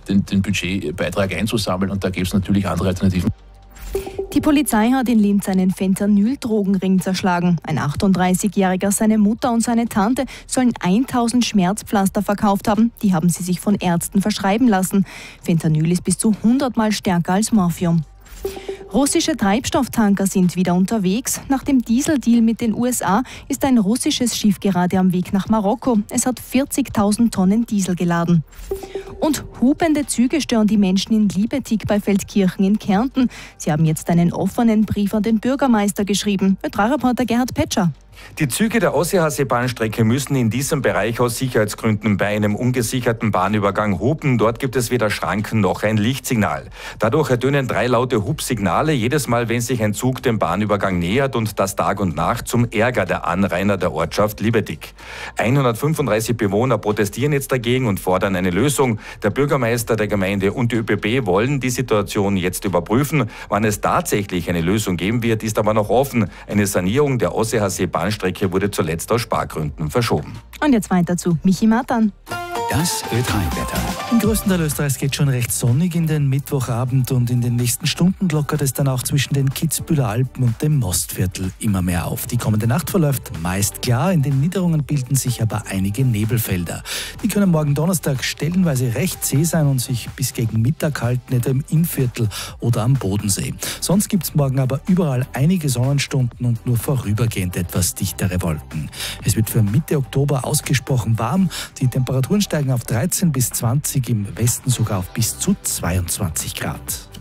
den Budgetbeitrag einzusammeln. Und da gibt es natürlich andere Alternativen. Die Polizei hat in Linz einen Fentanyl-Drogenring zerschlagen. Ein 38-Jähriger, seine Mutter und seine Tante sollen 1000 Schmerzpflaster verkauft haben. Die haben sie sich von Ärzten verschreiben lassen. Fentanyl ist bis zu 100-mal stärker als Morphium. Russische Treibstofftanker sind wieder unterwegs. Nach dem Dieseldeal mit den USA ist ein russisches Schiff gerade am Weg nach Marokko. Es hat 40.000 Tonnen Diesel geladen. Und hupende Züge stören die Menschen in Liebetig bei Feldkirchen in Kärnten. Sie haben jetzt einen offenen Brief an den Bürgermeister geschrieben. Ö3-Reporter Gerhard Petscher. Die Züge der Ostsee-Bahnstrecke müssen in diesem Bereich aus Sicherheitsgründen bei einem ungesicherten Bahnübergang hupen. Dort gibt es weder Schranken noch ein Lichtsignal. Dadurch ertönen 3 laute Hupsignale jedes Mal, wenn sich ein Zug dem Bahnübergang nähert, und das Tag und Nacht zum Ärger der Anrainer der Ortschaft Liebetig. 135 Bewohner protestieren jetzt dagegen und fordern eine Lösung. Der Bürgermeister der Gemeinde und die ÖBB wollen die Situation jetzt überprüfen. Wann es tatsächlich eine Lösung geben wird, ist aber noch offen. Eine Sanierung der Ostsee-Bahnstrecke wurde zuletzt aus Spargründen verschoben. Und jetzt weiter zu Michi Matan. Das Ö3-Wetter. Im größten Teil Österreichs geht schon recht sonnig in den Mittwochabend und in den nächsten Stunden lockert es dann auch zwischen den Kitzbüheler Alpen und dem Mostviertel immer mehr auf. Die kommende Nacht verläuft meist klar, in den Niederungen bilden sich aber einige Nebelfelder. Die können morgen Donnerstag stellenweise recht zäh sein und sich bis gegen Mittag halten, etwa im Innviertel oder am Bodensee. Sonst gibt es morgen aber überall einige Sonnenstunden und nur vorübergehend etwas dichtere Wolken. Es wird für Mitte Oktober ausgesprochen warm, die Temperaturen steigen auf 13 bis 20, im Westen sogar auf bis zu 22 Grad.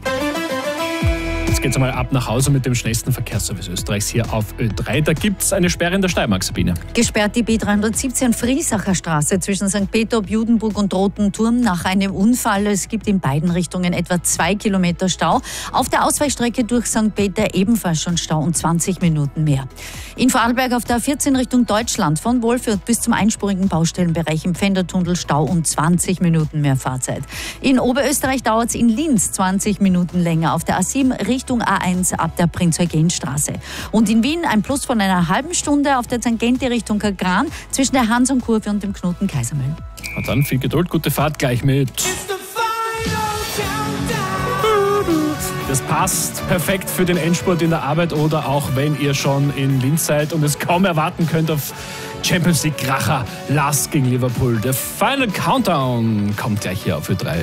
Jetzt geht's einmal ab nach Hause mit dem schnellsten Verkehrsservice Österreichs hier auf Ö3. Da gibt's eine Sperre in der Steiermark, Sabine. Gesperrt die B317 Friesacher Straße zwischen St. Peter, Judenburg und Roten Turm nach einem Unfall. Es gibt in beiden Richtungen etwa 2 Kilometer Stau. Auf der Ausweichstrecke durch St. Peter ebenfalls schon Stau und 20 Minuten mehr. In Vorarlberg auf der A14 Richtung Deutschland von Wolfurt bis zum einspurigen Baustellenbereich im Pfändertunnel Stau und 20 Minuten mehr Fahrzeit. In Oberösterreich dauert es in Linz 20 Minuten länger. Auf der A7 Richtung A1 ab der Prinz-Eugen-Straße. Und in Wien ein Plus von einer halben Stunde auf der Tangente Richtung Kagran zwischen der Hanson-Kurve und dem Knoten Kaisermühl. Und dann viel Geduld, gute Fahrt gleich mit. Das passt perfekt für den Endspurt in der Arbeit oder auch wenn ihr schon in Linz seid und es kaum erwarten könnt auf Champions League Kracher Last gegen Liverpool. Der Final Countdown kommt gleich hier auf Ö3.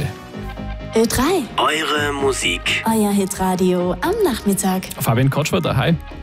Ö3. Eure Musik. Euer Hitradio am Nachmittag. Fabian Kotschwer da, hi.